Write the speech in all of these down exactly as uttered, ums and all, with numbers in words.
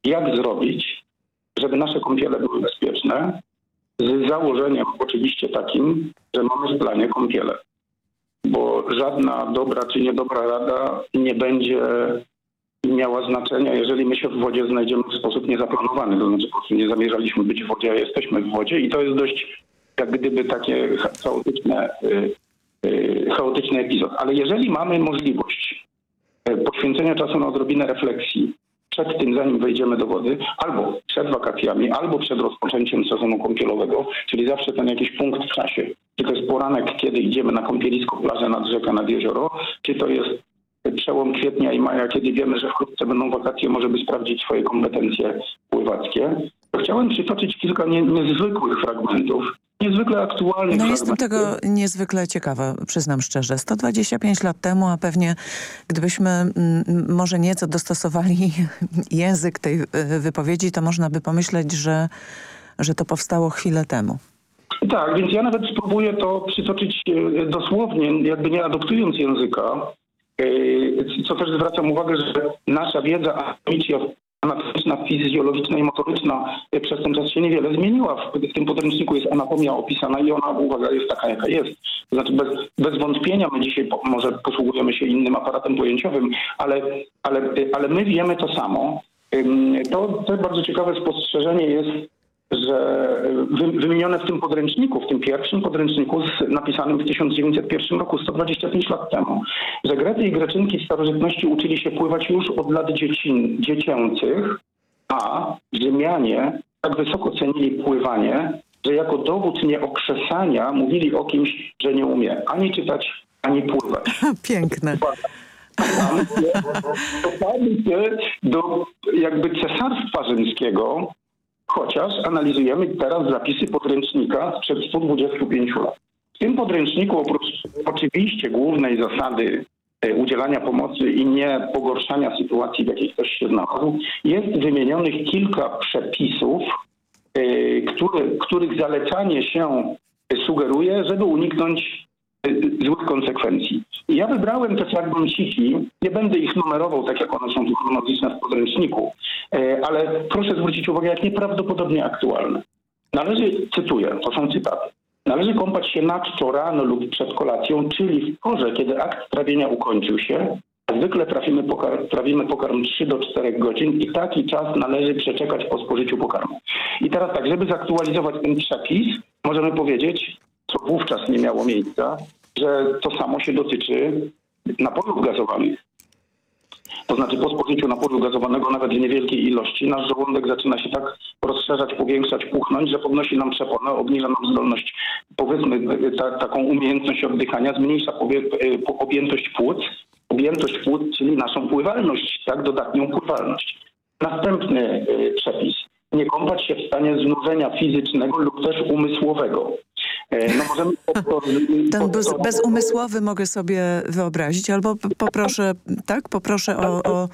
jak zrobić, żeby nasze kąpiele były bezpieczne, z założeniem oczywiście takim, że mamy w planie kąpiele. Bo żadna dobra czy niedobra rada nie będzie miała znaczenia, jeżeli my się w wodzie znajdziemy w sposób niezaplanowany. To znaczy po prostu nie zamierzaliśmy być w wodzie, a jesteśmy w wodzie i to jest dość jak gdyby takie chaotyczne, chaotyczny epizod. Ale jeżeli mamy możliwość poświęcenia czasu na odrobinę refleksji przed tym, zanim wejdziemy do wody, albo przed wakacjami, albo przed rozpoczęciem sezonu kąpielowego, czyli zawsze ten jakiś punkt w czasie. Czy to jest poranek, kiedy idziemy na kąpielisko, plażę, nad rzekę, nad jezioro, czy to jest przełom kwietnia i maja, kiedy wiemy, że wkrótce będą wakacje, możemy sprawdzić swoje kompetencje pływackie. To chciałem przytoczyć kilka nie, niezwykłych fragmentów, niezwykle aktualnych No fragmentów. jestem tego niezwykle ciekawa, przyznam szczerze. sto dwadzieścia pięć lat temu, a pewnie gdybyśmy m, może nieco dostosowali język tej wypowiedzi, to można by pomyśleć, że, że to powstało chwilę temu. Tak, więc ja nawet spróbuję to przytoczyć dosłownie, jakby nie adoptując języka, co też zwracam uwagę, że nasza wiedza anatomiczna, fizjologiczna i motoryczna przez ten czas się niewiele zmieniła. W tym podręczniku jest anatomia opisana i ona, uwaga, jest taka, jaka jest. To znaczy bez, bez wątpienia my dzisiaj po, może posługujemy się innym aparatem pojęciowym, ale, ale, ale my wiemy to samo. To, to bardzo ciekawe spostrzeżenie jest, że wymienione w tym podręczniku, w tym pierwszym podręczniku z, napisanym w tysiąc dziewięćset pierwszym roku, sto dwadzieścia pięć lat temu, że Grety i Greczynki w starożytności uczyli się pływać już od lat dzieci, dziecięcych, a Rzymianie tak wysoko cenili pływanie, że jako dowód nieokrzesania mówili o kimś, że nie umie ani czytać, ani pływać. Piękne. Dopadli się do jakby cesarstwa rzymskiego, chociaż analizujemy teraz zapisy podręcznika sprzed stu dwudziestu pięciu lat. W tym podręczniku oprócz oczywiście głównej zasady udzielania pomocy i nie pogorszania sytuacji, w jakiej ktoś się znalazł, jest wymienionych kilka przepisów, który, których zalecanie się sugeruje, żeby uniknąć złych konsekwencji. I ja wybrałem te fragmenciki, nie będę ich numerował tak, jak one są tu chronologiczne w podręczniku, ale proszę zwrócić uwagę, jak nieprawdopodobnie aktualne. Należy, cytuję, to są cytaty, należy kąpać się na czczo rano lub przed kolacją, czyli w porze, kiedy akt trawienia ukończył się, a zwykle trafimy pokar, trawimy pokarm trzy do czterech godzin i taki czas należy przeczekać po spożyciu pokarmu. I teraz tak, żeby zaktualizować ten przepis, możemy powiedzieć, co wówczas nie miało miejsca, że to samo się dotyczy napojów gazowanych. To znaczy po spożyciu napoju gazowanego nawet w niewielkiej ilości nasz żołądek zaczyna się tak rozszerzać, powiększać, puchnąć, że podnosi nam przeponę, obniża nam zdolność, powiedzmy ta, taką umiejętność oddychania, zmniejsza powie, objętość płuc, objętość płuc, czyli naszą pływalność, tak, dodatnią pływalność. Następny y, przepis. Nie kąpać się w stanie znużenia fizycznego lub też umysłowego. No możemy po, po, Ten bez, po, bezumysłowy mogę sobie wyobrazić, albo poproszę, tak, poproszę o... o...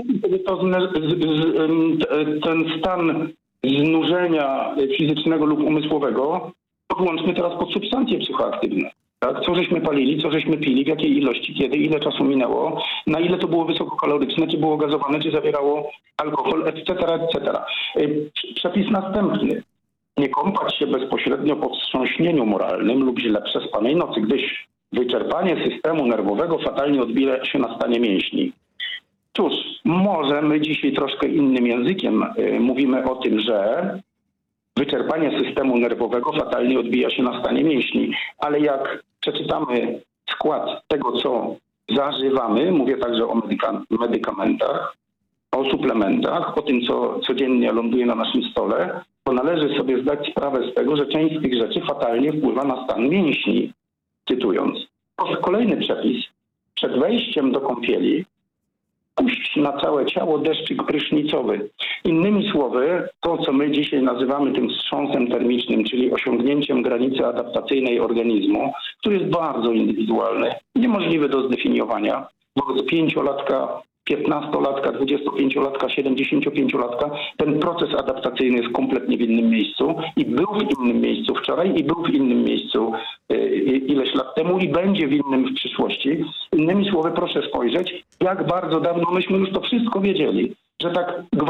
Ten stan znużenia fizycznego lub umysłowego podłączmy teraz pod substancje psychoaktywne. Tak? Co żeśmy palili, co żeśmy pili, w jakiej ilości, kiedy, ile czasu minęło, na ile to było wysokokaloryczne, czy było gazowane, czy zawierało alkohol, et cetera, et cetera. Przepis następny. Nie kąpać się bezpośrednio po wstrząśnieniu moralnym lub źle przespanej nocy, gdyż wyczerpanie systemu nerwowego fatalnie odbija się na stanie mięśni. Cóż, może my dzisiaj troszkę innym językiem y, mówimy o tym, że wyczerpanie systemu nerwowego fatalnie odbija się na stanie mięśni, ale jak przeczytamy skład tego, co zażywamy, mówię także o medyka- medykamentach, o suplementach, o tym, co codziennie ląduje na naszym stole, to należy sobie zdać sprawę z tego, że część z tych rzeczy fatalnie wpływa na stan mięśni. Cytując. Kolejny przepis. Przed wejściem do kąpieli puść na całe ciało deszczyk prysznicowy. Innymi słowy, to co my dzisiaj nazywamy tym wstrząsem termicznym, czyli osiągnięciem granicy adaptacyjnej organizmu, który jest bardzo indywidualny, niemożliwy do zdefiniowania. Wobec pięciolatka, piętnastolatka, dwudziestopięciolatka, siedemdziesięciopięciolatka ten proces adaptacyjny jest kompletnie w innym miejscu i był w innym miejscu wczoraj i był w innym miejscu ileś lat temu i będzie w innym w przyszłości. Innymi słowy, proszę spojrzeć, jak bardzo dawno myśmy już to wszystko wiedzieli, że tak